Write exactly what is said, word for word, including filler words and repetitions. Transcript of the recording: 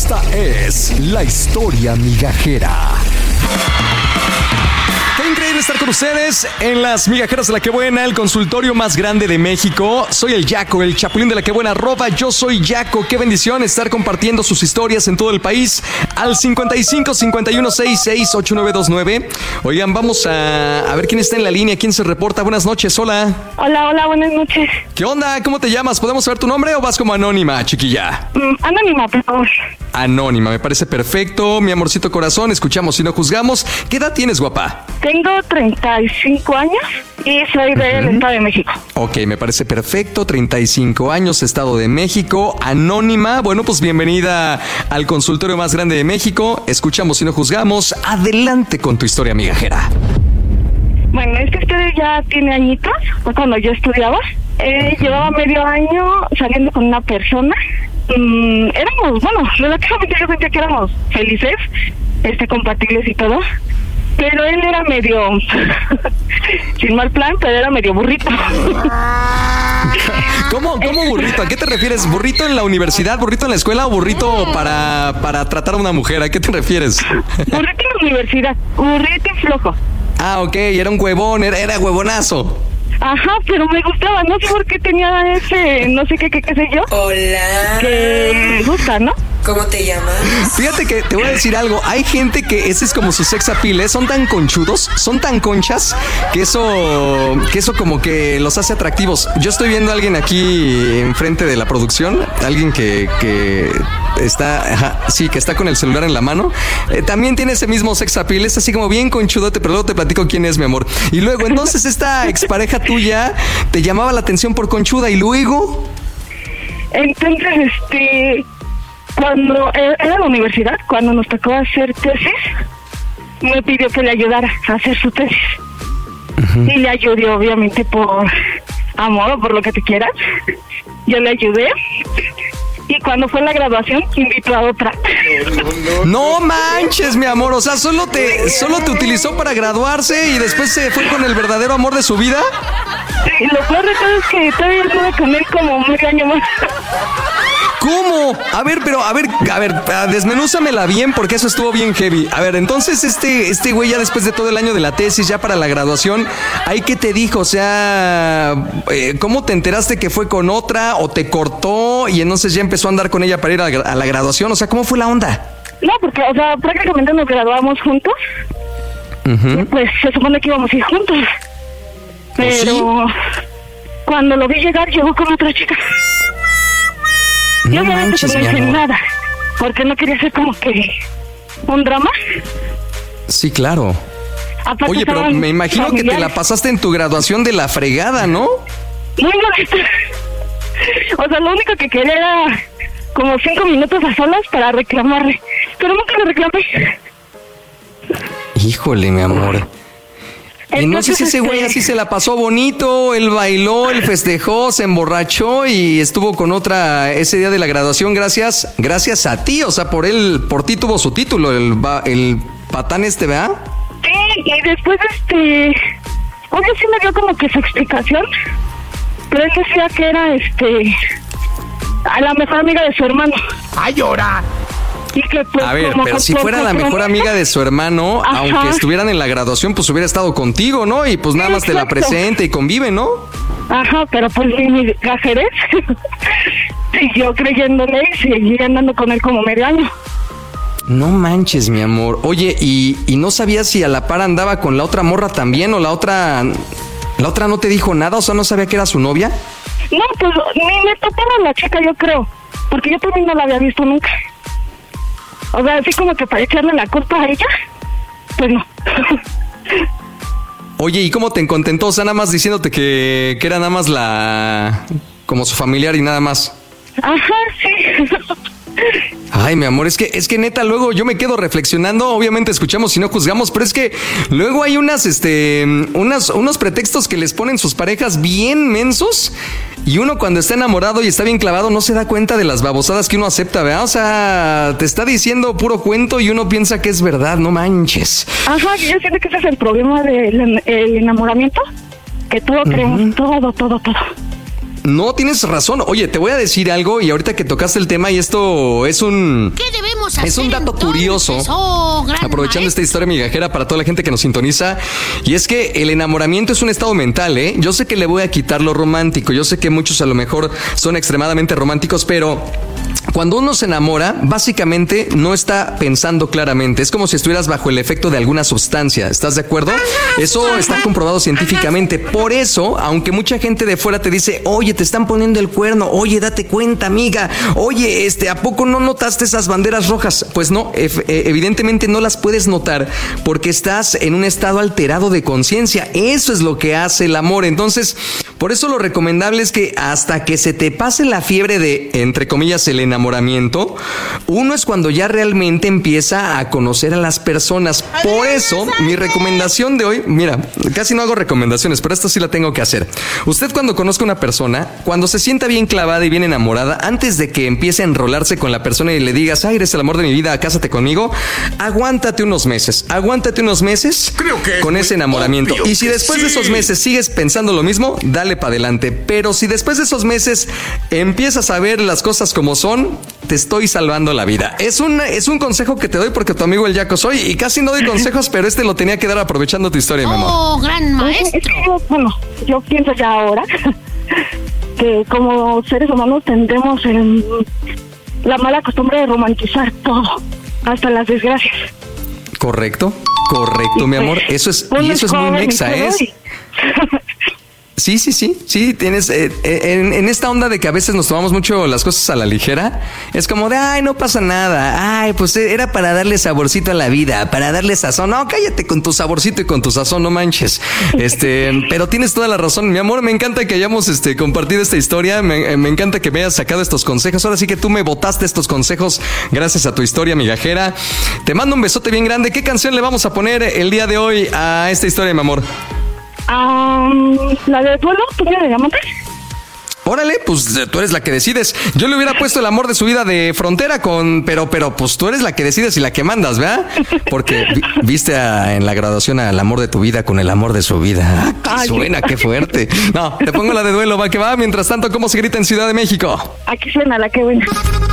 Esta es la historia migajera. Qué increíble estar con ustedes en las migajeras de La Que Buena, el consultorio más grande de México. Soy el Yaco, el chapulín de La Que Buena, arroba yo soy Yaco. Qué bendición estar compartiendo sus historias en todo el país al cincuenta y cinco, cincuenta y uno, sesenta y seis, ochenta y nueve veintinueve. Oigan, vamos a, a ver quién está en la línea, quién se reporta. Buenas noches, hola. Hola, hola, buenas noches. ¿Qué onda? ¿Cómo te llamas? ¿Podemos saber tu nombre o vas como anónima, chiquilla? Mm, anónima, por favor. Anónima, me parece perfecto. Mi amorcito corazón, escuchamos y no juzgamos. ¿Qué edad tienes, guapa? Tengo treinta y cinco años y soy del uh-huh. Estado de México. Ok, me parece perfecto. treinta y cinco años, Estado de México, anónima. Bueno, pues bienvenida al consultorio más grande de México. Escuchamos y no juzgamos. Adelante con tu historia migajera. Bueno, esta historia ya tiene añitos. Fue cuando yo estudiaba. Eh, uh-huh. Llevaba medio año saliendo con una persona. Mm, éramos, bueno, relativamente yo sentía que éramos felices, este, compatibles y todo. Pero él era medio, sin mal plan, pero era medio burrito. ¿Cómo, cómo burrito? ¿A qué te refieres? ¿Burrito en la universidad, burrito en la escuela o burrito para, para tratar a una mujer? ¿A qué te refieres? Burrito en la universidad, burrito y flojo. Ah, ok, era un huevón, era, era huevonazo. Ajá, pero me gustaba, no sé por qué tenía ese, no sé qué, qué, qué sé yo. Hola. Que me gusta, ¿no? ¿Cómo te llamas? Fíjate que te voy a decir algo. Hay gente que ese es como su sex appeal, ¿eh? Son tan conchudos, son tan conchas, que eso, que eso como que los hace atractivos. Yo estoy viendo a alguien aquí enfrente de la producción, alguien que, que está, ajá, sí, que está con el celular en la mano. Eh, también tiene ese mismo sex appeal, es así como bien conchudote, pero luego te platico quién es, mi amor. Y luego, entonces, esta expareja tuya te llamaba la atención por conchuda, y luego... Entonces, este... Cuando era la universidad, cuando nos tocó hacer tesis, me pidió que le ayudara a hacer su tesis. Uh-huh. Y le ayudé, obviamente, por amor o por lo que te quieras. Yo le ayudé. Y cuando fue la graduación, invitó a otra. No manches, mi amor. O sea, solo te, solo te utilizó para graduarse y después se fue con el verdadero amor de su vida. Sí, lo peor de todo es que todavía estuve con él como medio año más. ¿Cómo? A ver, pero, a ver, a ver, desmenúzamela bien porque eso estuvo bien heavy. A ver, entonces este, este güey ya después de todo el año de la tesis, ya para la graduación, ¿ahí qué te dijo? O sea, ¿cómo te enteraste que fue con otra o te cortó y entonces ya empezó a andar con ella para ir a la, a la graduación? O sea, ¿cómo fue la onda? No, porque, o sea, prácticamente nos graduamos juntos. Uh-huh. Y pues se supone que íbamos a ir juntos. Pero ¿sí? Cuando lo vi llegar, llegó con otra chica. No Yo obviamente manches, no hice nada, porque no quería hacer como que un drama. Sí, claro. Aparte, oye, pero me imagino familiares. Que te la pasaste en tu graduación de la fregada, ¿no? Muy bonita. O sea, lo único que quería era como cinco minutos a solas para reclamarle, pero nunca le reclamé. Híjole, mi amor. Y no sé si ese güey así se la pasó bonito, él bailó, él festejó, se emborrachó y estuvo con otra ese día de la graduación gracias gracias a ti, o sea, por él, por ti tuvo su título, el, el patán este, ¿verdad? Sí, y después este, oye, sí me dio como que su explicación, pero él decía que era este, a la mejor amiga de su hermano. ¡Ay, llora! Y que, pues, a ver, pero si fuera la mejor amiga de su hermano, ajá, aunque estuvieran en la graduación, pues hubiera estado contigo, ¿no? Y pues nada más exacto. Te la presenta y convive, ¿no? Ajá, pero pues mi gajerez siguió creyéndole y seguí andando con él como medio año. No manches, mi amor. Oye, ¿y, y no sabías si a la par andaba con la otra morra también o la otra... ¿La otra no te dijo nada? O sea, ¿no sabía que era su novia? No, pues ni me topaba la chica, yo creo, porque yo también no la había visto nunca. O sea, así como que para echarle la culpa a ella, pues no. Oye, ¿y cómo te contentó? O sea, nada más diciéndote que, que era nada más la... como su familiar y nada más. Ajá, sí. Ay, mi amor, es que, es que neta, luego yo me quedo reflexionando, obviamente escuchamos y no juzgamos, pero es que luego hay unas, este, unas, unos pretextos que les ponen sus parejas bien mensos y uno cuando está enamorado y está bien clavado no se da cuenta de las babosadas que uno acepta, ¿verdad? O sea, te está diciendo puro cuento y uno piensa que es verdad, no manches. Ajá, yo siento que ese es el problema del el enamoramiento, que todo uh-huh. creemos, todo, todo, todo. No, tienes razón. Oye, te voy a decir algo y ahorita que tocaste el tema y esto es un... ¿Qué debemos hacer? Es un dato entonces? curioso, oh, aprovechando maestro. esta historia migajera para toda la gente que nos sintoniza, y es que el enamoramiento es un estado mental, ¿eh? Yo sé que le voy a quitar lo romántico, yo sé que muchos a lo mejor son extremadamente románticos, pero... Cuando uno se enamora, básicamente no está pensando claramente. Es como si estuvieras bajo el efecto de alguna sustancia. ¿Estás de acuerdo? Eso está comprobado científicamente. Por eso, aunque mucha gente de fuera te dice, oye, te están poniendo el cuerno, oye, date cuenta, amiga, oye, este, ¿a poco no notaste esas banderas rojas? Pues no, evidentemente no las puedes notar porque estás en un estado alterado de conciencia. Eso es lo que hace el amor. Entonces, por eso lo recomendable es que hasta que se te pase la fiebre de, entre comillas, el enamoramiento, uno es cuando ya realmente empieza a conocer a las personas. Por eso, mi recomendación de hoy, mira, casi no hago recomendaciones, pero esta sí la tengo que hacer. Usted cuando conozca a una persona, cuando se sienta bien clavada y bien enamorada, antes de que empiece a enrolarse con la persona y le digas, ay, eres el amor de mi vida, cásate conmigo, aguántate unos meses, aguántate unos meses con ese enamoramiento. Y si después de esos meses sigues pensando lo mismo, dale para adelante. Pero si después de esos meses empiezas a ver las cosas como son, te estoy salvando la vida. Es un, es un consejo que te doy porque tu amigo el Yaco soy y casi no doy consejos, pero este lo tenía que dar aprovechando tu historia, mi amor. Oh, gran maestro. Es que, bueno, yo pienso ya ahora que como seres humanos tendremos el, la mala costumbre de romantizar todo, hasta las desgracias. Correcto, correcto, y mi pues, amor. Eso es, y eso es muy mexa, ¿eh? Sí, sí, sí, sí, tienes, eh, en, en esta onda de que a veces nos tomamos mucho las cosas a la ligera, es como de, ay, no pasa nada, ay, pues era para darle saborcito a la vida, para darle sazón, no, cállate con tu saborcito y con tu sazón, no manches, este, pero tienes toda la razón, mi amor, me encanta que hayamos, este, compartido esta historia, me, me encanta que me hayas sacado estos consejos, ahora sí que tú me botaste estos consejos gracias a tu historia migajera, te mando un besote bien grande. ¿Qué canción le vamos a poner el día de hoy a esta historia, mi amor? Um, la de duelo, ¿tú me llamas? Órale, pues tú eres la que decides. Yo le hubiera puesto el amor de su vida de Frontera con... Pero, pero, pues tú eres la que decides y la que mandas, ¿verdad? Porque vi, viste a, en la graduación al amor de tu vida con el amor de su vida. Ah, qué suena, qué fuerte. No, te pongo la de duelo, va que va. Mientras tanto, ¿cómo se grita en Ciudad de México? Aquí suena la que buena.